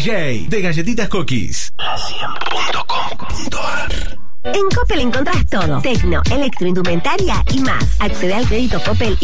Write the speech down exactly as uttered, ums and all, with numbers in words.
J de Galletitas Cookies. La cien punto com punto a r. En Coppel encontrás todo. Tecno, electroindumentaria y más. Accede al crédito Coppel y